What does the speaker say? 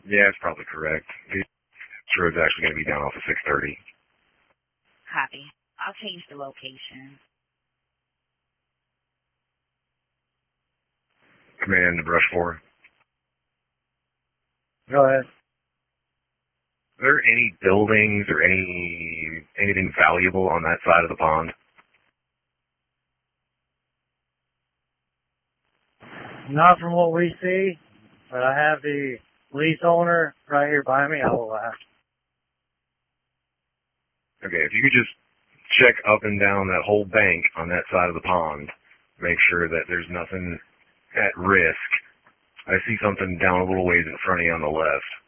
Yeah, it's probably correct. This road's actually going to be down off of 630. Copy. I'll change the location. Command to brush 4. Go ahead. Are there any buildings or anything valuable on that side of the pond? Not from what we see, but I have the lease owner right here by me. I will ask. Okay, if you could just check up and down that whole bank on that side of the pond, make sure that there's nothing at risk. I see something down a little ways in front of you on the left.